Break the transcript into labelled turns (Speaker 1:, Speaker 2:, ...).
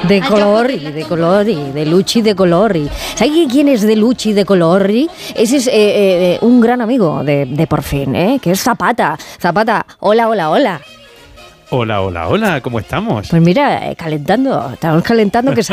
Speaker 1: de color y de Luchi de color. ¿Sabes quién es de Luchi de color? Ese es un gran amigo de Por Fin, que es Zapata. Zapata, hola.
Speaker 2: Hola, ¿cómo estamos?
Speaker 1: Pues mira, estamos calentando, que